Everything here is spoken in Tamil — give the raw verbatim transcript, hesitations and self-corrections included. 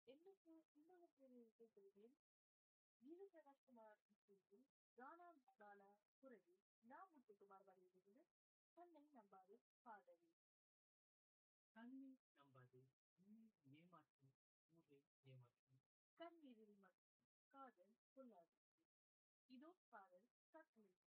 எண்ணுக்கு இன்னொரு கேள்வியின் கீது பிரகாஷ்குமார் இசையில் கானா பாலா குரலில் நான் முத்துக்குமார் வரையிலிருந்து கண்ணை நம்பாது காதலி. கண்ணை நம்பாதே, உன்னை ஏமாற்றும் ஊரை ஏமாற்றும். கண்ணீரில் மட்டும் காதல் கொள்ளாது. இதோ பாடல் சத்மே.